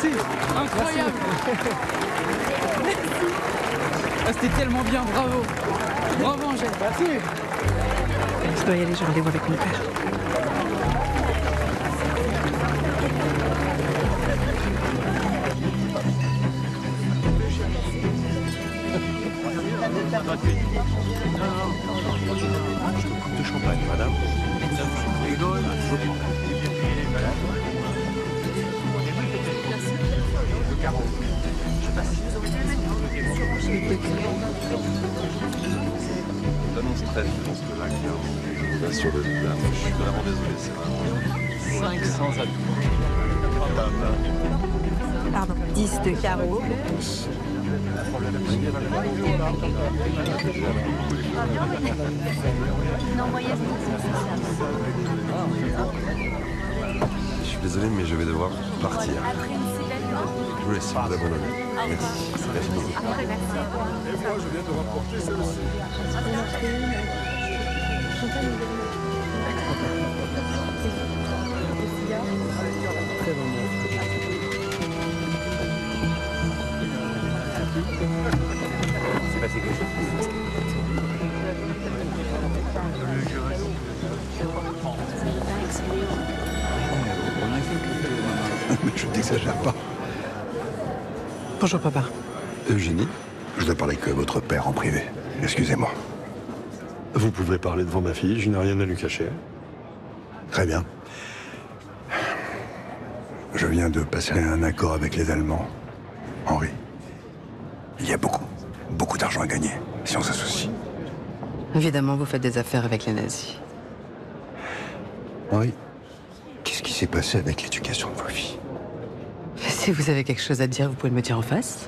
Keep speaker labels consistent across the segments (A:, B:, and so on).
A: Merci. Incroyable. Ah, c'était tellement bien, bravo. Bravo Angèle. Merci.
B: Je dois y aller, j'ai rendez-vous avec mon père.
C: De champagne, madame. L'annonce 13, je pense que là, il y a une inondation de là. Je suis vraiment désolé, c'est vraiment 500 habitants.
B: Pardon. 10 de carreau.
C: Je suis désolé, mais je vais devoir partir. Je vous laisse vous abandonner. Merci. Merci beaucoup.
D: Et moi, je viens de rapporter celle-ci.
C: C'est passé quelque chose.
D: Mais je n'exagère pas.
B: Bonjour papa.
D: Eugénie, je dois parler que votre père en privé. Excusez-moi.
E: Vous pouvez parler devant ma fille, je n'ai rien à lui cacher.
D: Très bien. Je viens de passer un accord avec les Allemands. Henri, il y a beaucoup d'argent à gagner si on s'associe.
B: Évidemment, vous faites des affaires avec les nazis.
D: Henri, qu'est-ce qui s'est passé avec l'éducation de vos filles?
B: Si vous avez quelque chose à dire, vous pouvez me dire en face.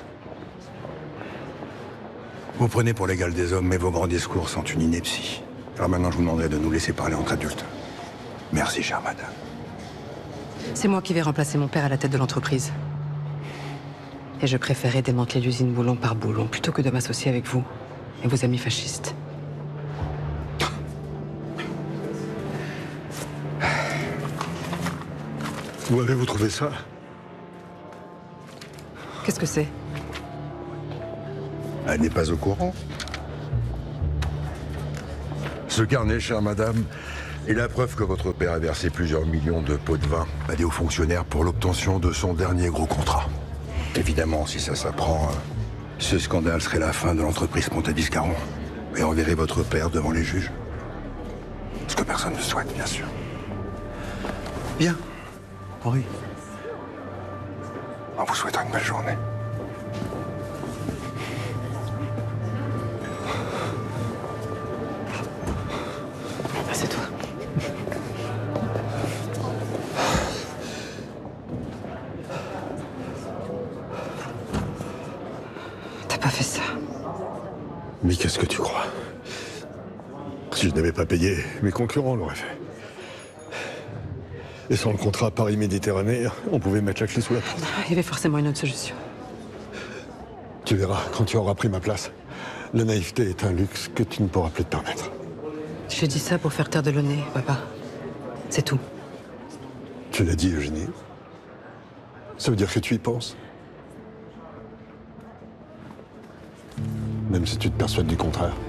D: Vous prenez pour l'égal des hommes, mais vos grands discours sont une ineptie. Alors maintenant, je vous demanderai de nous laisser parler entre adultes. Merci, chère madame.
B: C'est moi qui vais remplacer mon père à la tête de l'entreprise. Et je préférais démanteler l'usine boulon par boulon plutôt que de m'associer avec vous et vos amis fascistes.
E: Où avez-vous trouvé ça?
B: Qu'est-ce que c'est?
D: Elle n'est pas au courant.
F: Ce carnet, chère madame, est la preuve que votre père a versé plusieurs millions de pots de vin à des hauts fonctionnaires pour l'obtention de son dernier gros contrat.
D: Évidemment, si ça s'apprend, ce scandale serait la fin de l'entreprise Pontavis-Caron. Et on verrait votre père devant les juges. Ce que personne ne souhaite, bien sûr. Bien. Henri. En vous souhaitant une belle journée.
B: C'est toi. T'as pas fait ça.
E: Mais qu'est-ce que tu crois? Si je n'avais pas payé, mes concurrents l'auraient fait. Et sans le contrat Paris-Méditerranée, on pouvait mettre la clé sous la porte.
B: Il y avait forcément une autre solution.
E: Tu verras, quand tu auras pris ma place, la naïveté est un luxe que tu ne pourras plus te permettre.
B: Je dis ça pour faire taire de Launay, papa. C'est tout.
E: Tu l'as dit, Eugénie. Ça veut dire que tu y penses. Même si tu te persuades du contraire.